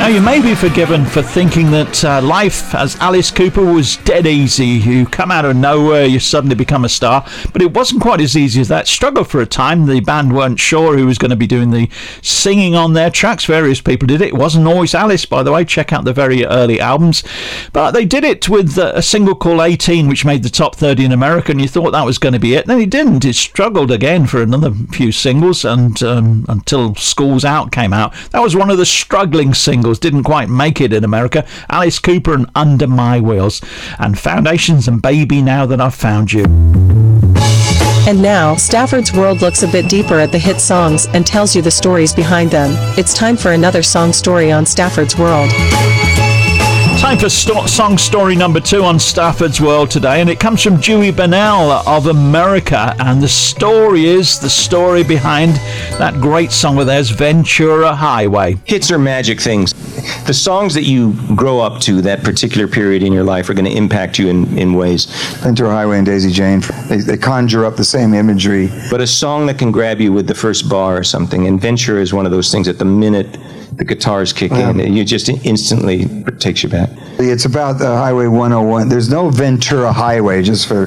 Now, you may be forgiven for thinking that life as Alice Cooper was dead easy. You come out of nowhere, you suddenly become a star. But it wasn't quite as easy as that. Struggled for a time. The band weren't sure who was going to be doing the singing on their tracks. Various people did it. It wasn't always Alice, by the way. Check out the very early albums. But they did it with a single called 18, which made the top 30 in America, and you thought that was going to be it. Then it didn't. It struggled again for another few singles and until School's Out came out. That was one of the struggling singles. Didn't quite make it in America. Alice Cooper and Under My Wheels, and Foundations and Baby Now That I've Found You. And now, Stafford's World looks a bit deeper at the hit songs and tells you the stories behind them. It's time for another song story on Stafford's World. Time for song story number 2 on Stafford's World today, and it comes from Dewey Burnell of America, and the story is the story behind that great song of theirs, Ventura Highway. Hits are magic things. The songs that you grow up to, that particular period in your life, are going to impact you in ways. Ventura Highway and Daisy Jane, they conjure up the same imagery. But a song that can grab you with the first bar or something, and Ventura is one of those things. At the minute the guitars kick in, you just instantly, it takes you back. It's about the Highway 101. There's no Ventura Highway,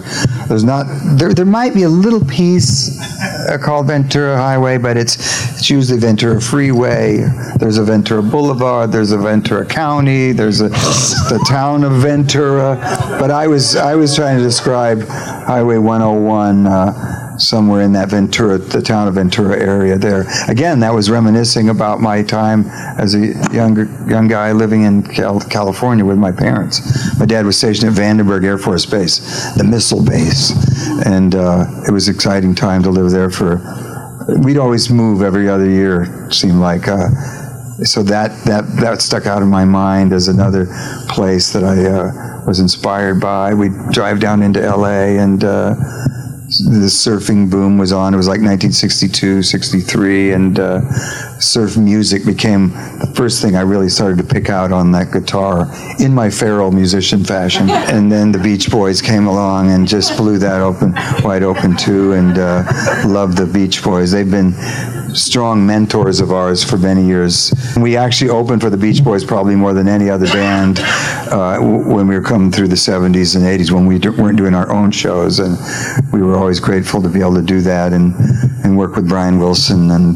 there might be a little piece called Ventura Highway, but it's usually Ventura Freeway. There's a Ventura Boulevard, there's a Ventura County, there's the town of Ventura. But I was trying to describe Highway 101 somewhere in that Ventura, the town of Ventura area there. Again, that was reminiscing about my time as a young guy living in California with my parents. My dad was stationed at Vandenberg Air Force Base, the missile base, and it was an exciting time to live there. We'd always move every other year, it seemed like. So that stuck out in my mind as another place that I was inspired by. We'd drive down into LA, and the surfing boom was on. It was like 1962, 63, and surf music became the first thing I really started to pick out on that guitar in my feral musician fashion. And then the Beach Boys came along and just blew that wide open too, and loved the Beach Boys. They've been strong mentors of ours for many years. We actually opened for the Beach Boys probably more than any other band when we were coming through the 70s and 80s, when we weren't doing our own shows, and we were always grateful to be able to do that and work with Brian Wilson, and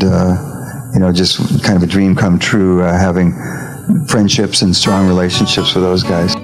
just kind of a dream come true, having friendships and strong relationships with those guys.